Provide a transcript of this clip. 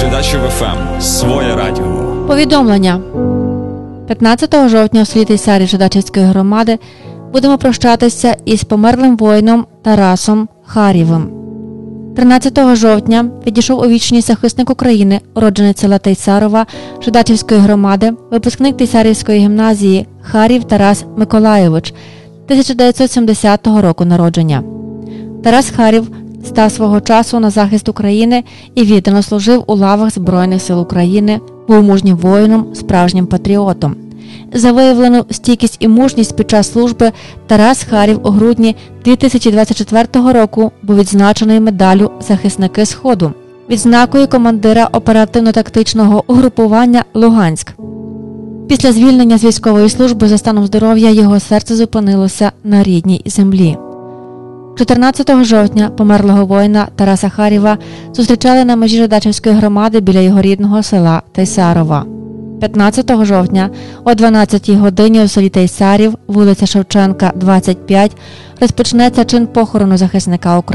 Жидачів ФМ. Своє радіо. Повідомлення. 15 жовтня у селі Тейсарів Жидачівської громади будемо прощатися із померлим воїном Тарасом Харєвим. 13 жовтня відійшов у вічність захисник України, уродженець села Тейсарова Жидачівської громади, випускник Тейсарівської гімназії Харєв Тарас Миколайович, 1970 року народження. Тарас Харєв став свого часу на захист України і віддано служив у лавах Збройних сил України, був мужнім воїном, справжнім патріотом. За виявлену стійкість і мужність під час служби Тарас Харєв у грудні 2024 року був відзначений медаллю «Захисники Сходу» відзнакою командира оперативно-тактичного угрупування «Луганськ». Після звільнення з військової служби за станом здоров'я його серце зупинилося на рідній землі. 14 жовтня померлого воїна Тараса Харєва зустрічали на межі Жидачівської громади біля його рідного села Тейсарова. 15 жовтня о 12 годині у селі Тейсарів, вулиця Шевченка, 25, розпочнеться чин похорону захисника України.